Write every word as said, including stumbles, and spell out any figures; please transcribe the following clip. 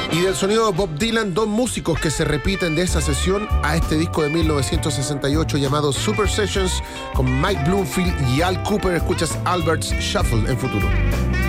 Y del sonido de Bob Dylan, dos músicos que se repiten de esa sesión a este disco de mil novecientos sesenta y ocho llamado Super Sessions con Mike Bloomfield y Al Cooper. Escuchas Albert's Shuffle en Futuro.